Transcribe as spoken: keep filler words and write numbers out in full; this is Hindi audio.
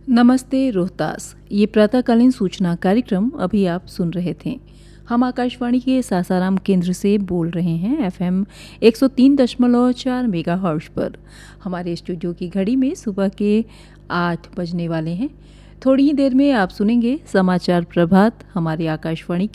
नमस्ते रोहतास, ये प्रातःकालीन सूचना कार्यक्रम अभी आप सुन रहे थे। हम आकाशवाणी के सासाराम केंद्र से बोल रहे हैं एफएम एक सौ तीन दशमलव चार मेगाहर्ट्ज पर। हमारे स्टूडियो की घड़ी में सुबह के आठ बजने वाले हैं। थोड़ी ही देर में आप सुनेंगे समाचार प्रभात हमारे आकाशवाणी